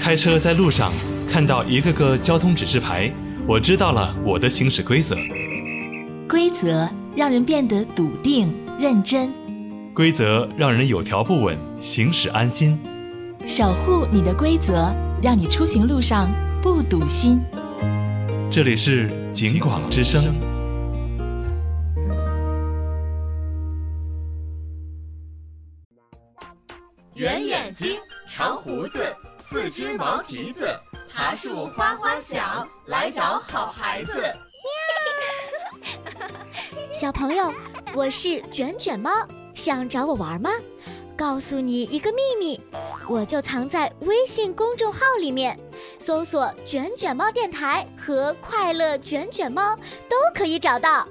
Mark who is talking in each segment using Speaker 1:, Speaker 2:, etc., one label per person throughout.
Speaker 1: 开车在路上看到一个个交通指示牌，我知道了我的行驶规则。
Speaker 2: 规则让人变得笃定认真，
Speaker 1: 规则让人有条不紊，行驶安心。
Speaker 2: 守护你的规则，让你出行路上不堵心。
Speaker 1: 这里是警广之声。
Speaker 3: 圆眼睛，长胡子，四只毛蹄子，爬树哗哗响，来找好孩子。
Speaker 4: 小朋友，我是卷卷猫，想找我玩吗？告诉你一个秘密，我就藏在微信公众号里面，搜索卷卷猫电台和快乐卷卷猫都可以找到。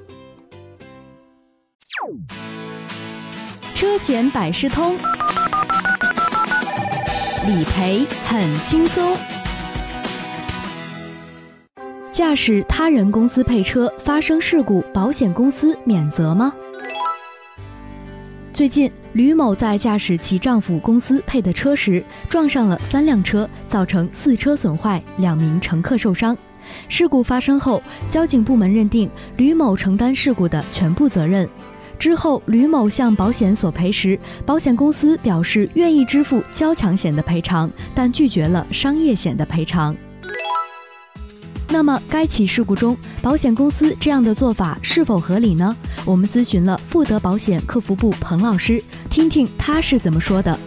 Speaker 5: 车险百事通，理赔很轻松。驾驶他人公司配车发生事故，保险公司免责吗？最近，吕某在驾驶其丈夫公司配的车时，撞上了3辆车，造成4车损坏，2名乘客受伤。事故发生后，交警部门认定吕某承担事故的全部责任。之后，吕某向保险索赔时，保险公司表示愿意支付交强险的赔偿，但拒绝了商业险的赔偿。那么，该起事故中，保险公司这样的做法是否合理呢？我们咨询了富德保险客服部彭老师，听听他是怎么说的。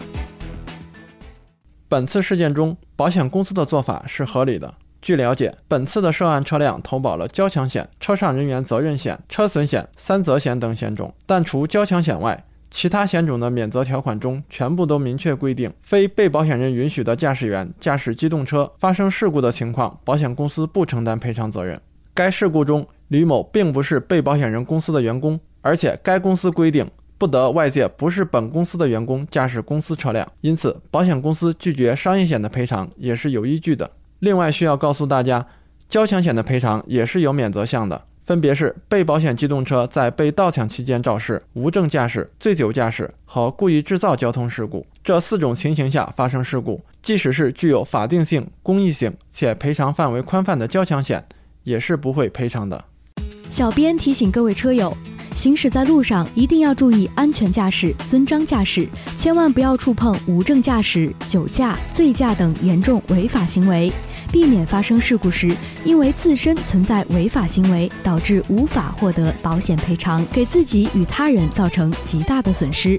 Speaker 6: 本次事件中，保险公司的做法是合理的。据了解，本次的涉案车辆投保了交强险、车上人员责任险、车损险、3责险等险种，但除交强险外，其他险种的免责条款中全部都明确规定，非被保险人允许的驾驶员驾驶机动车发生事故的情况，保险公司不承担赔偿责任。该事故中，吕某并不是被保险人公司的员工，而且该公司规定不得外界不是本公司的员工驾驶公司车辆，因此保险公司拒绝商业险的赔偿也是有依据的。另外需要告诉大家，交强险的赔偿也是有免责项的，分别是被保险机动车在被盗抢期间肇事、无证驾驶、醉酒驾驶和故意制造交通事故。这4种情形下发生事故，即使是具有法定性、公益性且赔偿范围宽泛的交强险，也是不会赔偿的。
Speaker 5: 小编提醒各位车友，行驶在路上一定要注意安全驾驶、遵章驾驶，千万不要触碰无证驾驶、酒驾、醉驾等严重违法行为，避免发生事故时因为自身存在违法行为导致无法获得保险赔偿，给自己与他人造成极大的损失。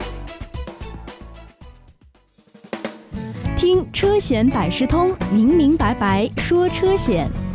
Speaker 5: 听车险百事通，明明白白说车险。